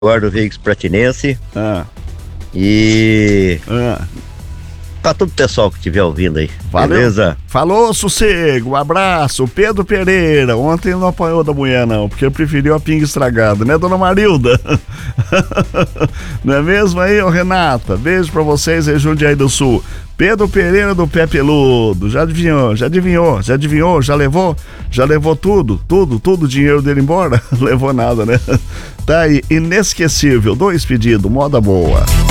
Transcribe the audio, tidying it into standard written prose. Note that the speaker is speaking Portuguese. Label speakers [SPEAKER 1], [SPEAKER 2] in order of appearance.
[SPEAKER 1] Eduardo Veículos Pratinense. E tá todo o pessoal que estiver ouvindo aí.
[SPEAKER 2] Valeu.
[SPEAKER 1] Beleza?
[SPEAKER 2] Falou, sossego, um abraço. Pedro Pereira, ontem não apanhou da mulher não, porque preferiu a pinga estragada, né, dona Marilda? Não é mesmo aí, ô Renata? Beijo pra vocês aí, Jundiaí do Sul. Pedro Pereira do Pé Peludo, já adivinhou, já levou tudo o dinheiro dele embora? Levou nada, né? Tá aí, inesquecível, 2 pedidos, moda boa.